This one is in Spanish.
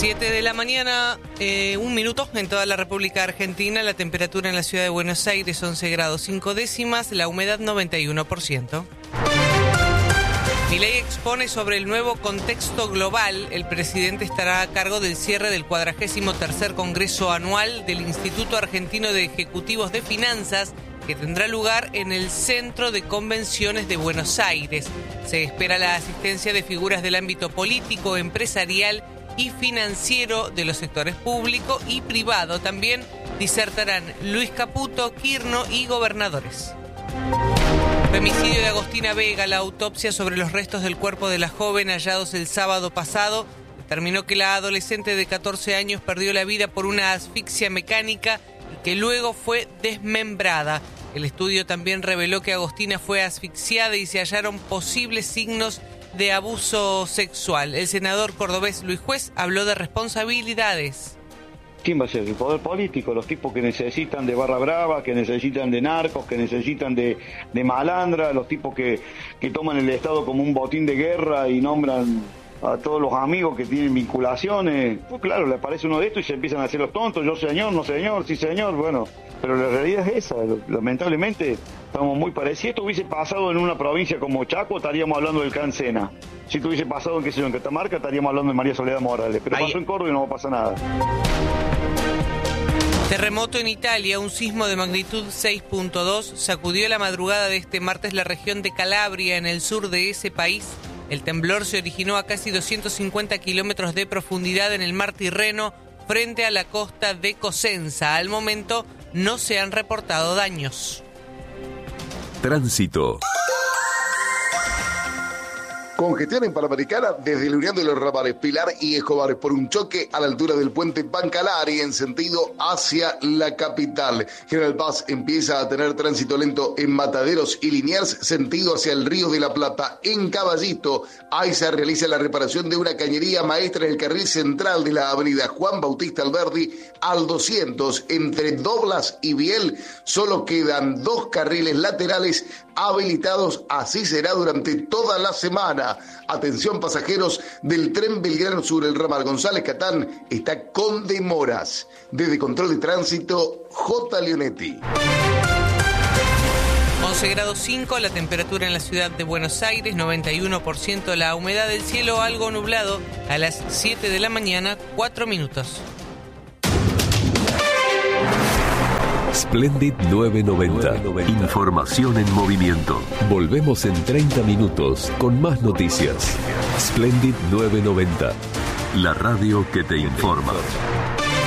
7 de la mañana, 1 minuto en toda la República Argentina. La temperatura en la ciudad de Buenos Aires 11 grados 5 décimas, la humedad 91%. Milei expone sobre el nuevo contexto global. El presidente estará a cargo del cierre del 43º Congreso Anual del Instituto Argentino de Ejecutivos de Finanzas, que tendrá lugar en el Centro de Convenciones de Buenos Aires. Se espera la asistencia de figuras del ámbito político, empresarial y financiero de los sectores público y privado. También disertarán Luis Caputo, Quirno y gobernadores. Femicidio de Agostina Vega. La autopsia sobre los restos del cuerpo de la joven hallados el sábado pasado determinó que la adolescente de 14 años perdió la vida por una asfixia mecánica y que luego fue desmembrada. El estudio también reveló que Agostina fue asfixiada y se hallaron posibles signos de abuso sexual. El senador cordobés Luis Juez habló de responsabilidades. ¿Quién va a ser? El poder político, los tipos que necesitan de barra brava, que necesitan de narcos, que necesitan de malandra, los tipos que toman el Estado como un botín de guerra y nombran a todos los amigos que tienen vinculaciones. Pues claro, le aparece uno de estos y se empiezan a hacer los tontos. Yo señor, no señor, sí señor, bueno. Pero la realidad es esa, lamentablemente estamos muy parecidos. Si esto hubiese pasado en una provincia como Chaco, estaríamos hablando del Cancena. Si esto hubiese pasado en, qué sé yo, en Catamarca, estaríamos hablando de María Soledad Morales. Pero pasó en Córdoba y no va a pasar nada. Terremoto en Italia. Un sismo de magnitud 6.2 sacudió la madrugada de este martes la región de Calabria, en el sur de ese país. El temblor se originó a casi 250 kilómetros de profundidad en el mar Tirreno, frente a la costa de Cosenza. Al momento no se han reportado daños. Tránsito. Congestión en Panamericana desde la Unión de los Ramales Pilar y Escobar por un choque a la altura del puente Pancalari en sentido hacia la capital. General Paz empieza a tener tránsito lento en Mataderos y Liniers sentido hacia el Río de la Plata. En Caballito, ahí se realiza la reparación de una cañería maestra en el carril central de la avenida Juan Bautista Alberdi al 200 entre Doblas y Biel. Solo quedan 2 carriles laterales habilitados, así será durante toda la semana. Atención pasajeros del tren Belgrano Sur, el ramal González Catán está con demoras. Desde Control de Tránsito, J. Leonetti. 11 grados 5, la temperatura en la ciudad de Buenos Aires, 91%, la humedad del cielo algo nublado. A las 7 de la mañana, 4 minutos. Splendid 990. Información en movimiento. Volvemos en 30 minutos con más noticias. Splendid 990. La radio que te informa.